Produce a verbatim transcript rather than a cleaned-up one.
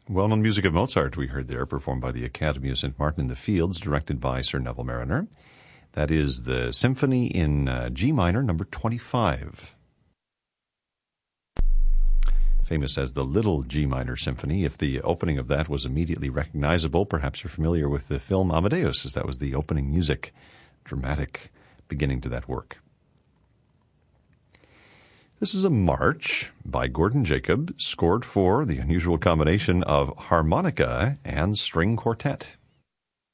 Well-known music of Mozart we heard there, performed by the Academy of Saint Martin in the Fields, directed by Sir Neville Marriner. That is the Symphony in uh, G minor, number twenty-five. Famous as the Little G Minor Symphony. If the opening of that was immediately recognizable, perhaps you're familiar with the film Amadeus, as that was the opening music, dramatic beginning to that work. This is a march by Gordon Jacob, scored for the unusual combination of harmonica and string quartet.